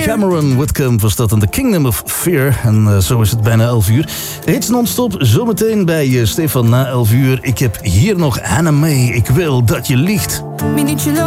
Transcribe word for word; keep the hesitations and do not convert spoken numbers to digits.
Cameron Whitcomb was dat in The Kingdom of Fear. En uh, zo is het bijna elf uur. Hits non-stop, zometeen bij uh, Stefan na elf uur. Ik heb hier nog Anna May. Ik wil dat je liegt.